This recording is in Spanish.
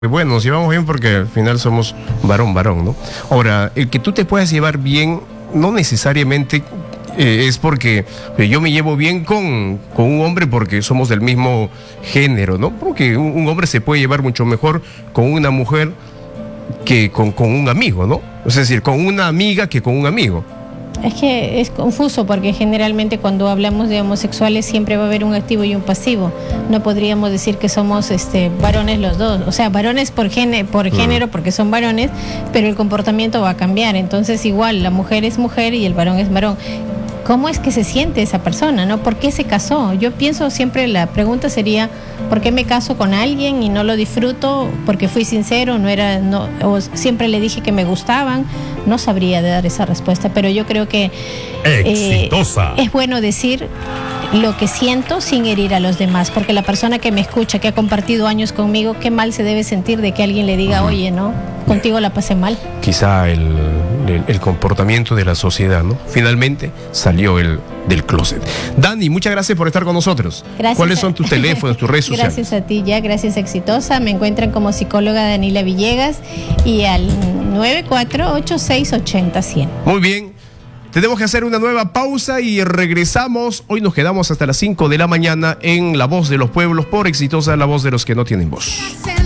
Bueno, nos llevamos bien porque al final somos varón, ¿no? Ahora, el que tú te puedas llevar bien, no necesariamente es porque yo me llevo bien con un hombre porque somos del mismo género, ¿no? Porque un hombre se puede llevar mucho mejor con una mujer que con un amigo, ¿no? Es decir, con una amiga que con un amigo. Es que es confuso porque generalmente cuando hablamos de homosexuales siempre va a haber un activo y un pasivo. No podríamos decir que somos varones los dos. O sea, varones por género porque son varones, pero el comportamiento va a cambiar. Entonces igual la mujer es mujer y el varón es varón. ¿Cómo es que se siente esa persona, no? ¿Por qué se casó? Yo pienso siempre, la pregunta sería, ¿por qué me caso con alguien y no lo disfruto? ¿Porque fui sincero? ¿O siempre le dije que me gustaban? No sabría dar esa respuesta, pero yo creo que exitosa. Es bueno decir lo que siento sin herir a los demás, porque la persona que me escucha, que ha compartido años conmigo, qué mal se debe sentir de que alguien le diga, oye, no, contigo la pasé mal. Quizá el comportamiento de la sociedad, ¿no? Finalmente salió del closet. Dani, muchas gracias por estar con nosotros. Gracias. ¿Cuáles son tus teléfonos, tus redes sociales? Gracias a ti, gracias Exitosa. Me encuentran como psicóloga Danila Villegas y al 948680-100. Muy bien. Tenemos que hacer una nueva pausa y regresamos. Hoy nos quedamos hasta las 5 de la mañana en La Voz de los Pueblos por Exitosa, la voz de los que no tienen voz.